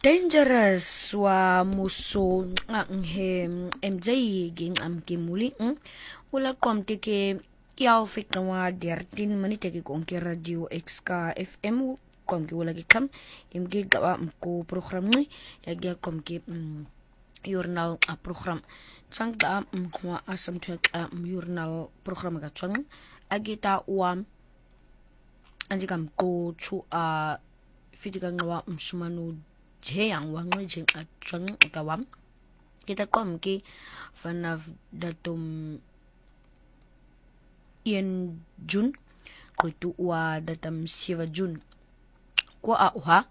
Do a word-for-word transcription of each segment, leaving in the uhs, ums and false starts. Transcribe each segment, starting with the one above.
dangerous wa muso nghe M J ging am kimuli wala komte ke yaw fik wa dertin manite ke konke radio X K F M komke wala ke kam im ge gawa ko program ni ya ge komke journal a program sang da wa asam thak journal program ga chang agita wa anji kam ko chu a fitika ngawa msumanu je yang wang je a chang kawam kita komke fanav datum yen Jun ko tu wa datam siwa Jun ko a uha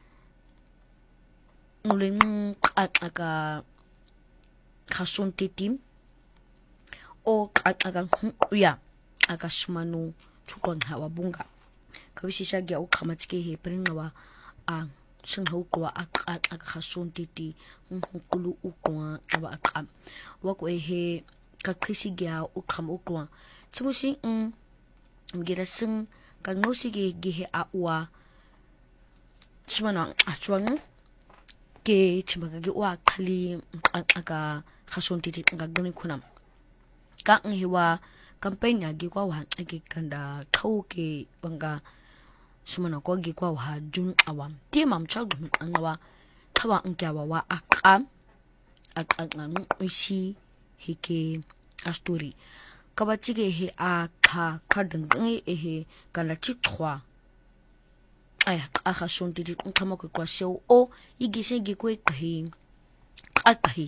nguling at aka kasun titim o at aka ya aka sumanu chukon hawa bunga kabisi siya gya o kamatske he peringawa ang sing hukwa ak at aka kasun titi hukulu ukwa aba akam wako ehe kakrisi gya o kam ukwa Tumusi ng gira sing kang no sige gihe awa chimana achwang ke chimaga gi wa khali aga khason titi nga gani kunam ka ng hiwa campaign ya gi kwa wa agi kanda thau ke wanga chimana ko gi kwa wa Jun awam ti mam chag ng wa thawa ng kya wa akam ak ak ng isi hike asturi kabachige he a kha khadang e he kala chi trois aya a kha shonti di kama ko kwa show o igise gi ko kahi akahi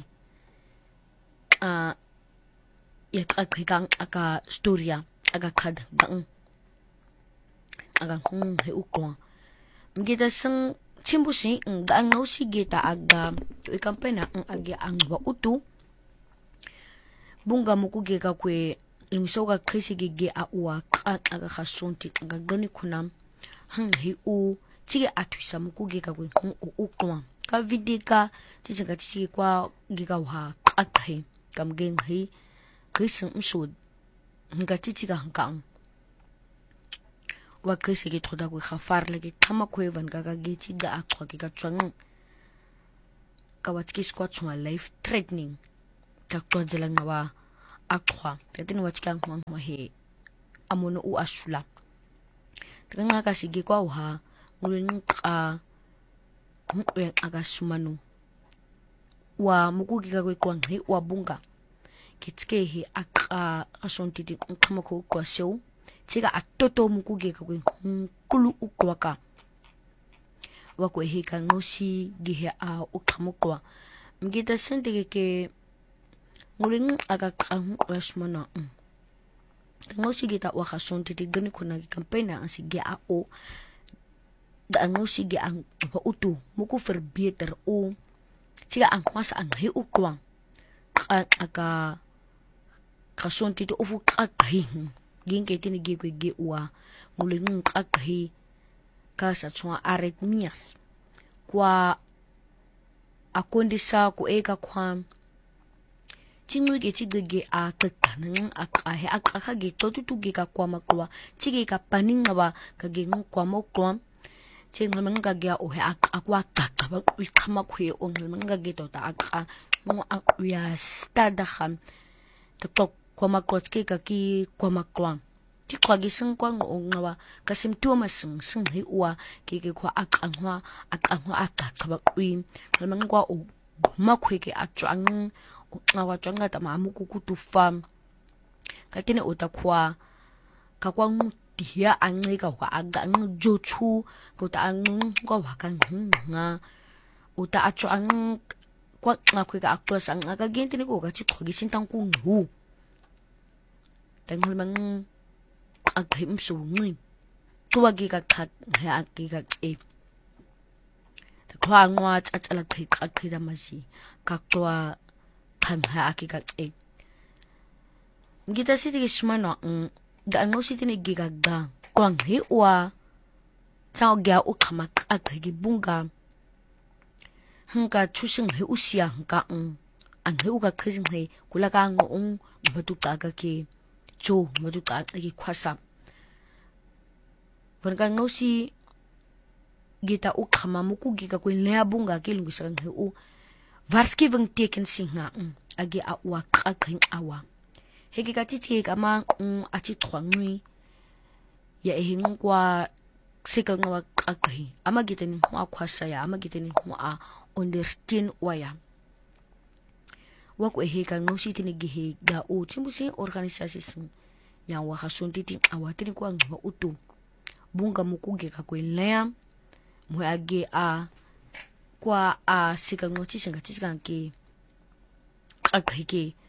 a ya akahi aka storia aga khadang aga hum he ukwa mgita sang chimbusi nga no sigeta aga to ikampena ang agi ang wa utu bunga mukuge ka kwe imsoga krisi gige a uwa ka aga khasonti nga gani kunam hang hi u tige atwisa mukuge ka kwe u ukwa ka vidika tisinga tisi kwa giga wa akhe kam gen hi krisi msud nga titi ka hangkang wa krisi ge thoda kwe khafar lege tama kwe van ga ga ge tiga akwa ge ka chwang ka watki squat chwa life threatening ka kwa jelang nawa akwa tatin watchkang mang mahe amono u asula tanga ka sige kwa ha ngulin ka ngwe aga sumanu wa mukugi ka kwe kwang he wa bunga kitske he aka asonti di nkamako kwa show tiga atoto mukugi ka kwe kulu ukwaka wako he ka ngosi gihe a ukamukwa mgita sente ke nguling aga kang wasmana ngosi kita wa khason titi gani kuna ki campaign ang sige a o da ngosi ge ang pa utu muku verbeter o tiga ang mas ang hi ukwang aga khason titi ofu kakahi ging ke tini ge ge wa nguling kakahi kasa tswa arrhythmias kwa akondisa ku eka kwam chingwe ke chigege a katanang akahe akage totutu ge ka kwa makwa chige ka paninga ba kage ngwa mokwa chingwe manga ge o he akwa kaka ba kama khwe o ngwe manga ge to ta aka mo ya stada kham to kwa makwa chige ka ki kwa makwa ti kwa ge sing kwa ngo ngwa ka symptom sing sing hi wa ke ke kwa akangwa akangwa akaka ba kwi manga o makhwe ke atwang ngawa twanga ta mamu kukutu fam katene utakwa kakwa ngia angika kwa aga njochu ko ta ang ko wakan nga uta acho ang kwa ngakwe ka aktos ang aga genti ni ko ka chi khogi sintang ku ngu tanghal mang aghim su ngui tuwagi ka khat ha aki ka e kwa ngwa tsatsala thai akhida maji kakwa ha akikat e ngita siti kismano da no siti ni gigaga kwang hi wa chao gya u khamak athagi bunga hangka chusing he usia hangka ang ang he uga khizing he kulaka ngo ong batu ta ga ke cho batu ta gi khwasa Pagka no si gita u khama mukugi ka kwen lea bunga ke lungisa nghe u varsgiving teken singa agi a wa qaqeng awa heke ka titi ka ma a ti twangwi ya ehinga kwa sika ngwa qaqeng ama giteni wa khwasa ya ama giteni wa understand waya wa ku heka ngosi tini gihe ga u timbusi organisasi sin ya wa hasonti ti awa tini kwa ngwa utu bunga mukugi ka kwen lea muage a kwa a sika ngoti singa tisika ke qaqeke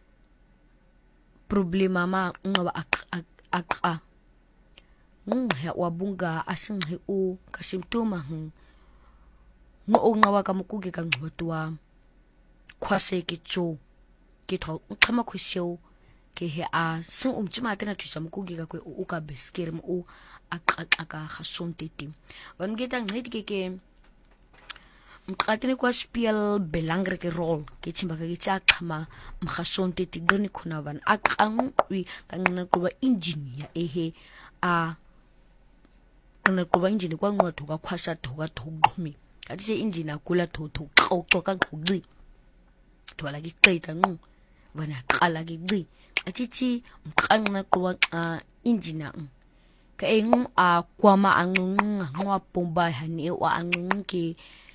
problema ma ngaba aka ngha wa bunga asinghe u ka symptoma hu ngo ngawa ka mukuge ka ngwatwa khwase ke tso ke tho khama khweseo ke he a sing umtsima tena thusa mukuge ka kwe u ka beskere mo aqaqa ka gasondheid want geta ngeti ke ke mqatene kwa speel belangrike rol ke tsimba ka ke tsa khama mgasondheid gani khona van aqang wi kangena kuba engineer ehe a kana kuba engineer kwa ngwatho ka khwasa thoka thogumi kathi se engineer kula thotho xoxo ka ngqi thola ke qeta ngu bana qala ke qi athi mqangna kuba engineer ka engu a kwama angunga ngwa pomba hani wa angunga ke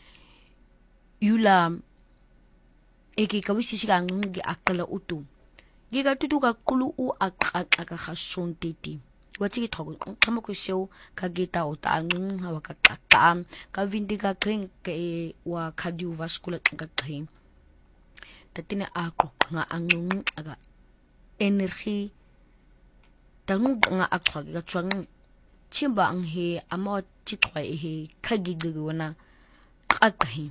yula eke ka wisisi ka ngungi akala utu giga tutu ka kulu u aqaqa ka gasondheid wati ke thogo khama ko show ka geta o ta ngunga wa ka qaqam ka vindika kring ke wa cardiovascular ka kring tatina ako nga angunga aga energy tangu nga akwa ka tswang chimba ang he ama titwa he khagigi wona qaqhi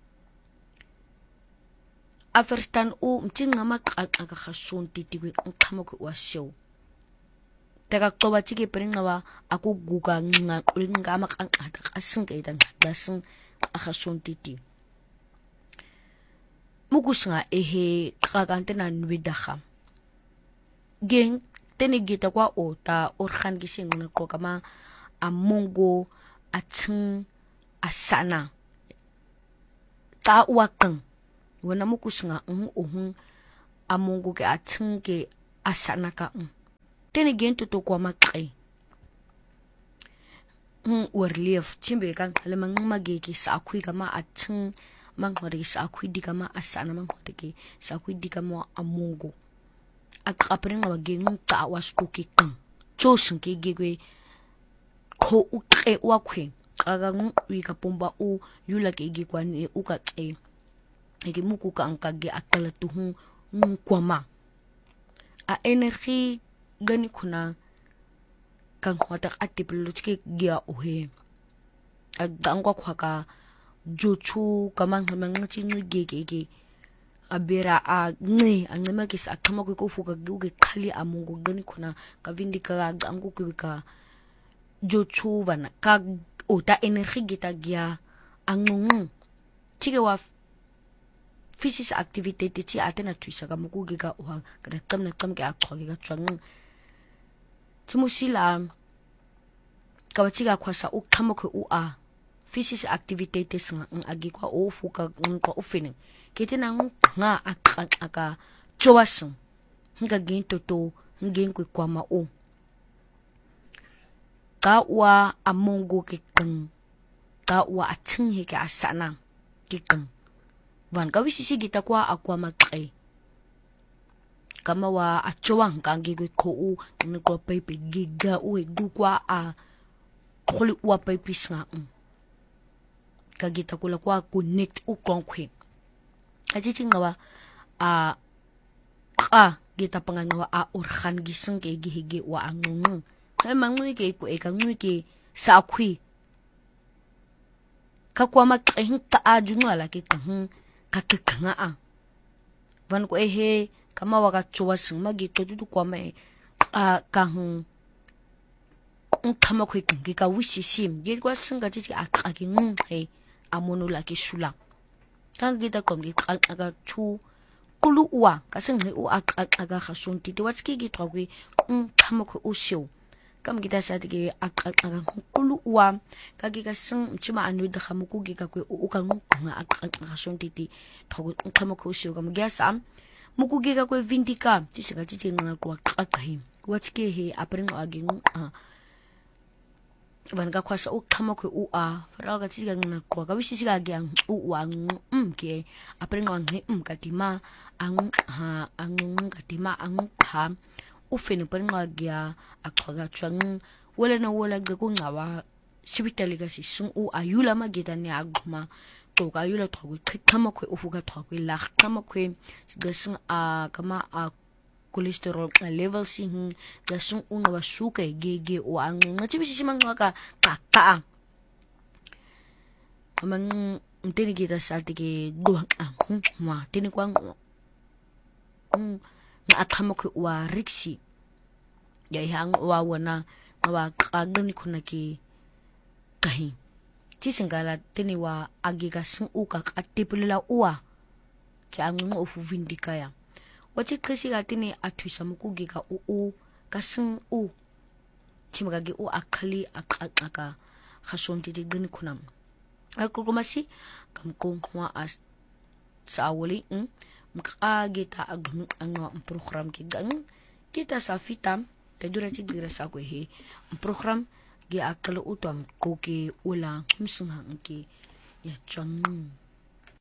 aferstan u mtsinga maqaqa ka gasondheid ku nqhama ku washo taka qoba tike peringa wa akuguga nga kulinga maqanqa ka singa ita ngasin gasondheid mukusinga ehe qaqantena nwidaga gen tene gita kwa ota organ gising na ko kama amongo atsin asana ta wakang wana mukusinga un ohun amongo ke atsin ke asana ka un tene gento to kwa maqai un warlief chimbe kan lemang mageki sa akhui kama atsin mangwari sa akhui di kama asana mangwari ke sa akhui di kama amongo aqaprenga wa gengu ta waskuki kan chosin ke gegwe ko ukre wa khwe qaga ngu wi ka pomba u yula ke gi kwani u ka tse eke muku ka anka ge akala tu hu kwama a energy gani khuna kan hota atiplo tike gia o he agangwa khwaka jochu kamang hamang chinu ge ge ge abera a ngi angema ke sa thama ko fuka guge khali amungu gani khuna ka vindika angu kubika jochu vana ka ota energy gita gya angungu tike wa physical activity ti atena twisa ka mukuge ka wa ka tsamna tsam ke aqhwa ke ka tswang timusila ka watsiga khwasa u thama ko u a physical activity singa agi kwa o fuka ngqa o fene ketena nga aka chowasin nga ginto to ngin ku kwama o ka wa amongo ke kan ka wa athin he ke asana ke kan van ka wisisi gita kwa akwa maqai kama wa achowang kangi ko u ni ko pepe giga u du kwa a kholi wa pepe singa kagita kula kwa connect u konkwe ajiti ngawa a a gita pangangawa a organ gising ke gihige wa angungu kaya mangui ke ko e kangui ke sa khui ka kwa maqeng ta ajunwala ke tang ka ke kanga a van ko e he kama wa ka chowa sing magi to du kwa mai a ka hu uthama khoi ke ka wishisim ge kwa singa titi a ka ke ngung he amono la ke shula kan gita kom ge ka chu kulu wa ka sing he u a ka ga gasonti de watski ge thwa kwe um thama kho u sho kam kita sa tike akang kulu wa kagi ka sing chima anu da khamu ku gi ka kwe u ka nga akang shon titi thogo khamo ko shu ka mugya sam muku gi ka kwe vindika ti singa ti ti nga ko akahi wa tike he apren agi a ban ka kwasa u khamo ko u a fra ka ti ga nga ko ka bisi ga gi ang u wa um ke apren wa ngi um ka ti ma ang ha ang ka ti ma ang ha u fene pren wa gi a akhoga chang wala na wala ga ko ngawa sibitali ga si sung u ayula ma gi dan ya agma to ka ayula thogo khamo ko u fu ga thogo la khamo ko ga sung a kama a cholesterol level sing ga sung una wa suka gege o ang ngati bisi mang ka ka amang mteni kita salti ke do ang ma tini kwang um na akhamo ko wa riksi ya hang wa wana wa kagni kuna ki kahi tisingala tini wa agiga sung uka atipulila uwa ki ang ngo fu vindika ya wachi kasi ga tini atwisa mukugi ka u u kasung u chimaga gi u akali akaka khashonti di gni kunam akulkumasi kam ko wa as sawali um mkagi ta agnu angwa program ki gang kita sa fitam tadura ci dira sa ko he program gi akalo utam ko ki ula msunga ki ya chang